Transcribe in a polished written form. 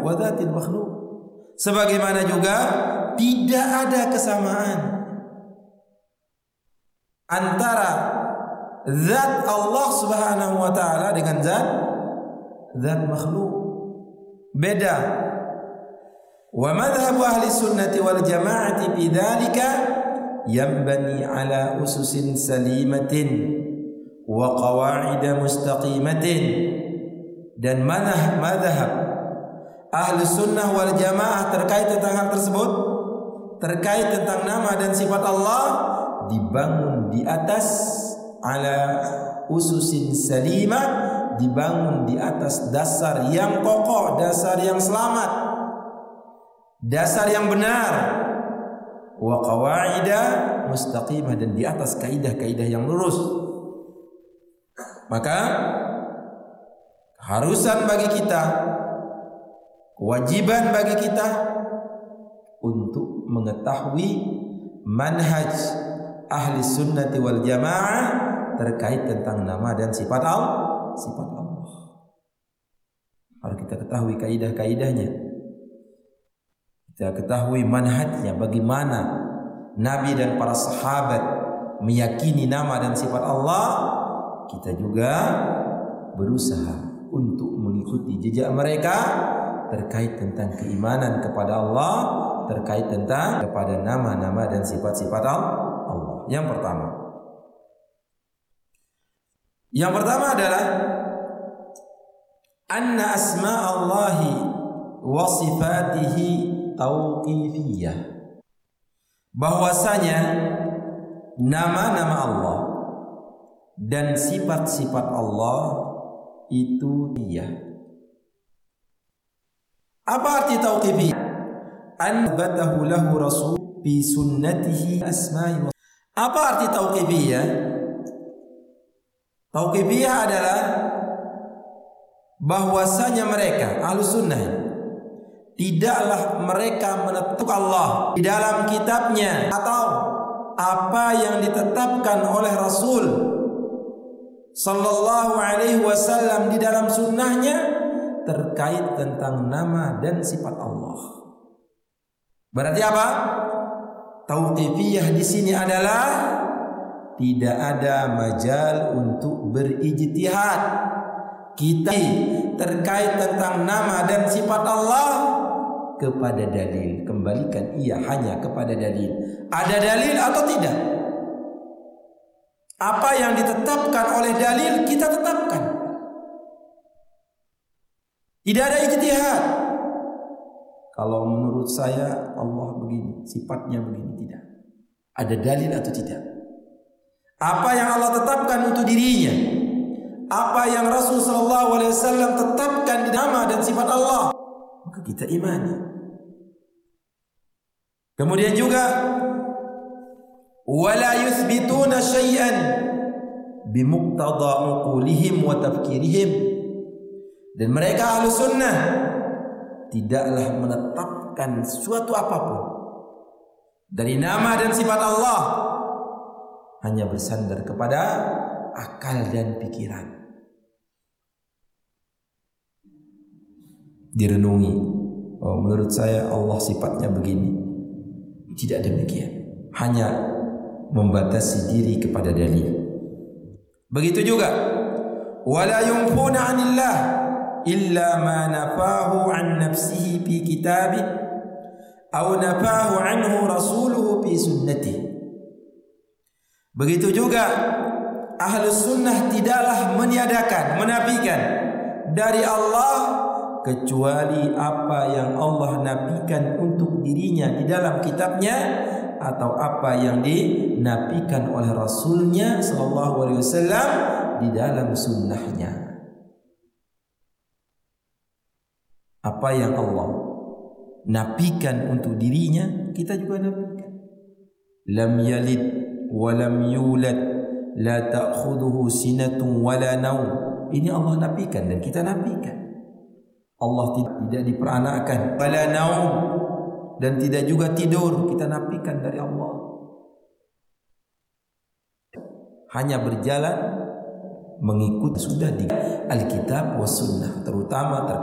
wa dzatil makhluq. Sebagaimana juga tidak ada kesamaan antara zat Allah Subhanahu wa taala dengan zat makhluk. Beda. Wa madhhabu ahli sunnati wal jamaati fi dzalika yanbani ala ususin salimatin wa qawaid mustaqimatin. Dan madhhab ahli sunnah wal jamaah terkait tentang hal tersebut, terkait tentang nama dan sifat Allah, dibangun di atas ala ususin salimah, dibangun di atas dasar yang kokoh, dasar yang selamat, dasar yang benar, wa qawaida mustaqimah, dan di atas kaidah-kaidah yang lurus. Maka keharusan bagi kita, kewajiban bagi kita untuk mengetahui manhaj ahli sunnati wal jamaah terkait tentang nama dan sifat Allah. Harus kita ketahui kaidah-kaidahnya. Kita ketahui manhajnya, bagaimana Nabi dan para sahabat meyakini nama dan sifat Allah. Kita juga berusaha untuk mengikuti jejak mereka terkait tentang keimanan kepada Allah, terkait tentang kepada nama-nama dan sifat-sifat Allah. Yang pertama adalah anna asma'allahi wa sifatihi tauqifiyah. Bahwasanya nama-nama Allah dan sifat-sifat Allah itu dia. Apa arti tauqifiyah? An batahu lahu rasul bi sunnatihi asma'i. Apa arti tauqifiyah? Tauqifiyah adalah bahwasanya mereka Ahlus Sunnah tidaklah mereka menetapkan Allah di dalam kitabnya atau apa yang ditetapkan oleh Rasul sallallahu alaihi wasallam di dalam sunnahnya terkait tentang nama dan sifat Allah. Berarti apa? Tauqifiyah di sini adalah tidak ada majal untuk berijtihad kita terkait tentang nama dan sifat Allah kepada dalil. Kembalikan ia hanya kepada dalil. Ada dalil atau tidak? Apa yang ditetapkan oleh dalil kita tetapkan. Tidak ada ijtihad. Kalau menurut saya Allah begini, sifatnya begini, tidak. Ada dalil atau tidak? Apa yang Allah tetapkan untuk dirinya, apa yang Rasul sallallahu alaihi wasallam tetapkan di nama dan sifat Allah, maka kita imani. Kemudian juga wala yuthbituna syai'an bimuqtada uqulihim wa tafkirihim. Dan mereka Ahlus Sunnah tidaklah menetapkan suatu apapun dari nama dan sifat Allah hanya bersandar kepada akal dan pikiran. Direnungi, oh, menurut saya Allah sifatnya begini. Tidak demikian. Hanya membatasi diri kepada dalil. Begitu juga wala yunfuna 'anillah illa ma nafahu 'an nafsihi fi kitabih aw nafahu 'anhu rasuluhu fi sunnatihi. Begitu juga Ahlus Sunnah tidaklah meniadakan, menafikan dari Allah kecuali apa yang Allah nafikan untuk dirinya di dalam kitabnya atau apa yang dinafikan oleh Rasulnya sallallahu alaihi wasallam di dalam sunnahnya. Apa yang Allah nafikan untuk dirinya kita juga nafikan. Lam yalid walam yulad la ta'khudhuhu sinatun wala naum. Ini Allah nafikan dan kita nafikan. Allah tidak diperanakkan, wala naum, dan tidak juga tidur, kita nafikan dari Allah. Hanya berjalan mengikuti sudah di Alkitab was sunnah, terutama